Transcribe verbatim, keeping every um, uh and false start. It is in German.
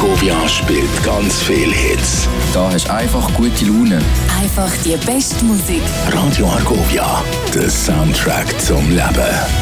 Argovia spielt ganz viel Hits. Da hast du einfach gute Laune. Einfach die beste Musik. Radio Argovia, der Soundtrack zum Leben.